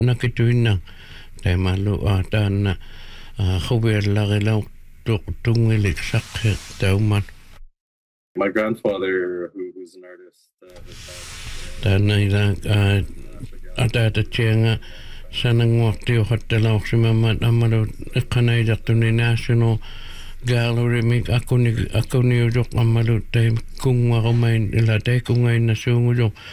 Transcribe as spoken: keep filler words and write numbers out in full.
nakituinna taimalu aataanna khuviallarilauq tungilik saqqi tauman. My grandfather, who, who's an artist, uh, has Tana ila ataata tianga sanangwaqtiu hattalauqsimammat amalu iqqanailaqtuni National Gallery mik akuni akuni ujuk amalu tai kungwarumain ila tai kungainna suungujuk